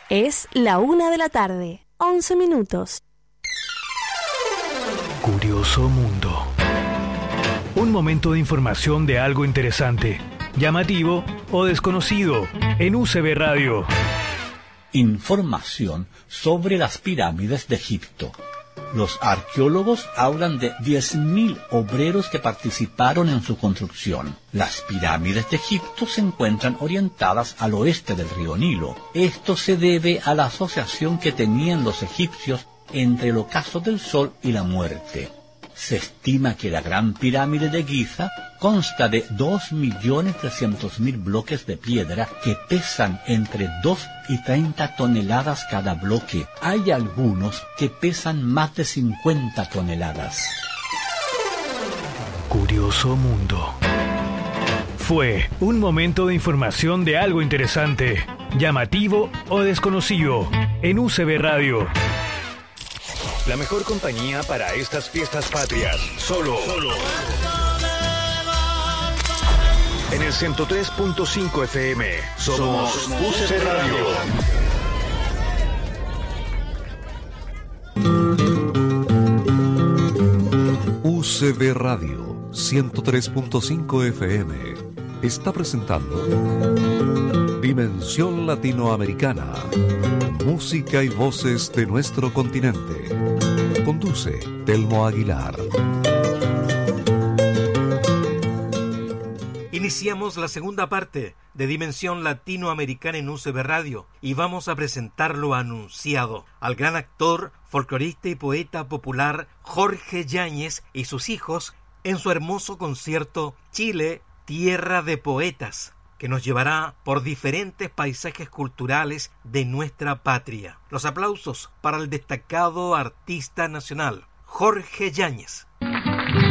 Es la 1:11 p.m. Curioso Mundo. Un momento de información de algo interesante, llamativo o desconocido en UCB Radio. Información sobre las pirámides de Egipto. Los arqueólogos hablan de 10.000 obreros que participaron en su construcción. Las pirámides de Egipto se encuentran orientadas al oeste del río Nilo. Esto se debe a la asociación que tenían los egipcios entre el ocaso del sol y la muerte. Se estima que la Gran Pirámide de Giza consta de 2.300.000 bloques de piedra que pesan entre 2 y 30 toneladas cada bloque. Hay algunos que pesan más de 50 toneladas. Curioso Mundo. Fue un momento de información de algo interesante, llamativo o desconocido en UCB Radio. La mejor compañía para estas fiestas patrias. Solo. En el 103.5 FM. Somos UCB Radio. UCB Radio 103.5 FM está presentando Dimensión Latinoamericana. Música y voces de nuestro continente. Conduce Telmo Aguilar. Iniciamos la segunda parte de Dimensión Latinoamericana en UCB Radio y vamos a presentar lo anunciado, al gran actor, folclorista y poeta popular Jorge Yáñez y sus hijos en su hermoso concierto Chile, Tierra de Poetas, que nos llevará por diferentes paisajes culturales de nuestra patria. Los aplausos para el destacado artista nacional, Jorge Yáñez.